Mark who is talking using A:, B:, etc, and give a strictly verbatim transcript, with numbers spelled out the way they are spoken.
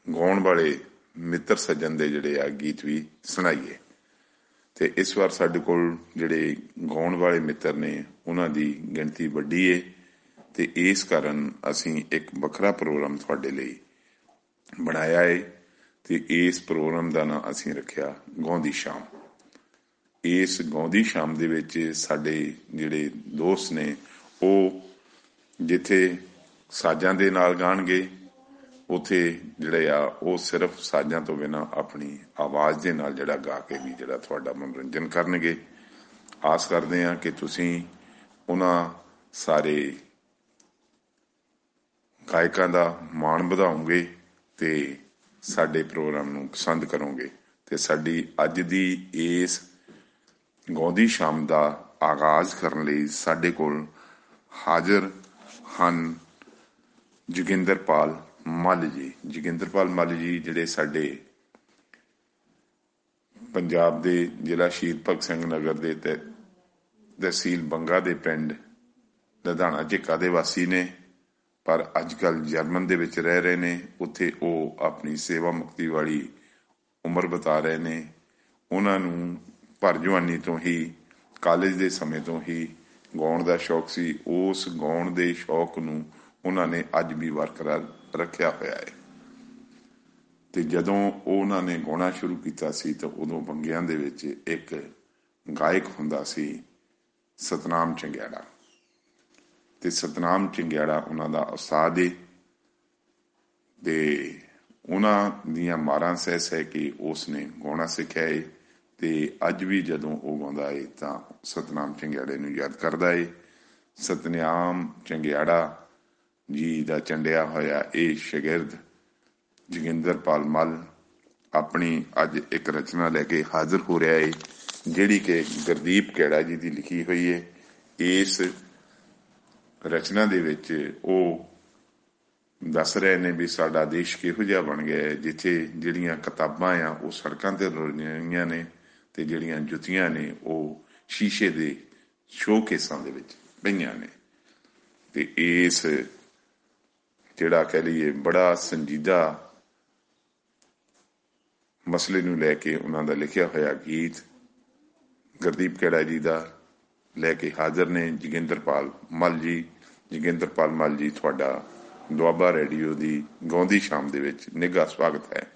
A: ਗਾਉਣ ਵਾਲੇ ਮਿੱਤਰ ਸੱਜਣ ਦੇ ਜਿਹੜੇ ਆ ਗੀਤ ਵੀ ਸੁਣਾਈਏ। ਅਤੇ ਇਸ ਵਾਰ ਸਾਡੇ ਕੋਲ ਜਿਹੜੇ ਗਾਉਣ ਵਾਲੇ ਮਿੱਤਰ ਨੇ ਉਹਨਾਂ ਦੀ ਗਿਣਤੀ ਵੱਡੀ ਏ ਅਤੇ ਇਸ ਕਾਰਨ ਅਸੀਂ ਇੱਕ ਵੱਖਰਾ ਪ੍ਰੋਗਰਾਮ ਤੁਹਾਡੇ ਲਈ ਬਣਾਇਆ ਏ ਅਤੇ ਇਸ ਪ੍ਰੋਗਰਾਮ ਦਾ ਨਾਂ ਅਸੀਂ ਰੱਖਿਆ ਗਾਉਂਦੀ ਸ਼ਾਮ। ਇਸ ਗਾਉਂਦੀ ਸ਼ਾਮ ਦੇ ਵਿੱਚ ਸਾਡੇ ਜਿਹੜੇ ਦੋਸਤ ਨੇ ਉਹ ਜਿੱਥੇ ਸਾਜ਼ਾਂ ਦੇ ਨਾਲ ਗਾਣਗੇ, ਉੱਥੇ ਜਿਹੜੇ ਆ ਉਹ ਸਿਰਫ ਸਾਜ਼ਾਂ ਤੋਂ ਬਿਨਾਂ ਆਪਣੀ ਆਵਾਜ਼ ਦੇ ਨਾਲ ਜਿਹੜਾ ਗਾ ਕੇ ਵੀ ਜਿਹੜਾ ਤੁਹਾਡਾ ਮਨੋਰੰਜਨ ਕਰਨਗੇ। ਆਸ ਕਰਦੇ ਹਾਂ ਕਿ ਤੁਸੀਂ ਉਹਨਾਂ ਸਾਰੇ ਗਾਇਕਾਂ ਦਾ ਮਾਣ ਵਧਾਓਗੇ ਅਤੇ ਸਾਡੇ ਪ੍ਰੋਗਰਾਮ ਨੂੰ ਪਸੰਦ ਕਰੋਗੇ। ਅਤੇ ਸਾਡੀ ਅੱਜ ਦੀ ਇਸ ਗਾਉਂਦੀ ਸ਼ਾਮ ਦਾ ਆਗਾਜ਼ ਕਰਨ ਲਈ ਸਾਡੇ ਕੋਲ ਹਾਜ਼ਰ ਹਨ ਜੋਗਿੰਦਰਪਾਲ ਮੱਲ ਜੀ। ਜੋਗਿੰਦਰਪਾਲ ਮੱਲ ਜੀ ਜਿਹੜੇ ਸਾਡੇ ਪੰਜਾਬ ਦੇ ਜ਼ਿਲ੍ਹਾ ਸ਼ਹੀਦ ਭਗਤ ਸਿੰਘ ਨਗਰ ਦੇ ਤਹਿ ਤਹਿਸੀਲ ਬੰਗਾ ਦੇ ਪਿੰਡ ਲਧਾਣਾ ਝਿੱਕਾ ਦੇ ਵਾਸੀ ਨੇ, ਪਰ ਅੱਜ ਕੱਲ੍ਹ ਜਰਮਨ ਦੇ ਵਿੱਚ ਰਹਿ ਰਹੇ ਨੇ। ਉੱਥੇ ਉਹ ਆਪਣੀ ਸੇਵਾ ਮੁਕਤੀ ਵਾਲੀ ਉਮਰ ਬਿਤਾ ਰਹੇ ਨੇ। ਉਹਨਾਂ ਨੂੰ ਭਰ ਜਵਾਨੀ ਤੋਂ ਹੀ, ਕਾਲਜ ਦੇ ਸਮੇਂ ਤੋਂ ਹੀ ਗਾਉਣ ਦਾ ਸ਼ੌਕ ਸੀ। ਉਸ ਗਾਉਣ ਦੇ ਸ਼ੌਕ ਨੂੰ ਉਹਨਾਂ ਨੇ ਅੱਜ ਵੀ ਬਰਕਰਾਰ ਰੱਖਿਆ ਹੋਇਆ ਹੈ। ਅਤੇ ਜਦੋਂ ਉਹਨਾਂ ਨੇ ਗਾਉਣਾ ਸ਼ੁਰੂ ਕੀਤਾ ਸੀ ਤਾਂ ਉਦੋਂ ਬੰਗਿਆਂ ਦੇ ਵਿੱਚ ਇੱਕ ਗਾਇਕ ਹੁੰਦਾ ਸੀ ਸਤਨਾਮ ਚੰਗਿਆੜਾ, ਅਤੇ ਸਤਨਾਮ ਚੰਗਿਆੜਾ ਉਹਨਾਂ ਦਾ ਉਸਤਾਦ ਏ। ਅਤੇ ਉਹਨਾਂ ਦੀਆਂ ਮਾਰਾਂ ਸਹਿ ਸਹਿ ਕੇ ਉਸ ਨੇ ਗਾਉਣਾ ਸਿੱਖਿਆ ਏ। ਅਤੇ ਅੱਜ ਵੀ ਜਦੋਂ ਉਹ ਗਾਉਂਦਾ ਏ ਤਾਂ ਸਤਨਾਮ ਚੰਗਿਆੜੇ ਨੂੰ ਯਾਦ ਕਰਦਾ ਏ। ਸਤਨਾਮ ਚੰਗਿਆੜਾ ਜੀ ਦਾ ਚੰਡਿਆ ਹੋਇਆ ਇਹ ਸ਼ਾਗਿਰਦ ਜੋਗਿੰਦਰਪਾਲ ਮੱਲ ਆਪਣੀ ਅੱਜ ਇੱਕ ਰਚਨਾ ਲੈ ਕੇ ਹਾਜ਼ਰ ਹੋ ਰਿਹਾ ਏ, ਜਿਹੜੀ ਕਿ ਗੁਰਦੀਪ ਕੈੜਾ ਜੀ ਦੀ ਲਿਖੀ ਹੋਈ ਹੈ। ਇਸ ਰਚਨਾ ਦੇ ਵਿੱਚ ਉਹ ਦੱਸ ਰਹੇ ਨੇ ਵੀ ਸਾਡਾ ਦੇਸ਼ ਕਿਹੋ ਜਿਹਾ ਬਣ ਗਿਆ ਹੈ, ਜਿੱਥੇ ਜਿਹੜੀਆਂ ਕਿਤਾਬਾਂ ਆ ਉਹ ਸੜਕਾਂ 'ਤੇ ਰੁਲਦੀਆਂ ਨੇ ਅਤੇ ਜਿਹੜੀਆਂ ਜੁੱਤੀਆਂ ਨੇ ਉਹ ਸ਼ੀਸ਼ੇ ਦੇ ਸ਼ੋਕੇਸਾਂ ਦੇ ਵਿੱਚ ਪਈਆਂ ਨੇ। ਅਤੇ ਇਸ ਜਿਹੜਾ ਕਹਿ ਲਈਏ ਬੜਾ ਸੰਜੀਦਾ ਮਸਲੇ ਨੂੰ ਲੈ ਕੇ ਉਹਨਾਂ ਦਾ ਲਿਖਿਆ ਹੋਇਆ ਗੀਤ ਗੁਰਦੀਪ ਕੈੜਾ ਜੀ ਦਾ ਲੈ ਕੇ ਹਾਜ਼ਰ ਨੇ ਜੋਗਿੰਦਰਪਾਲ ਮੱਲ ਜੀ। ਜੋਗਿੰਦਰਪਾਲ ਮੱਲ ਜੀ, ਤੁਹਾਡਾ ਦੁਆਬਾ ਰੇਡੀਓ ਦੀ ਗਾਉਂਦੀ ਸ਼ਾਮ ਦੇ ਵਿੱਚ ਨਿੱਘਾ ਸਵਾਗਤ ਹੈ।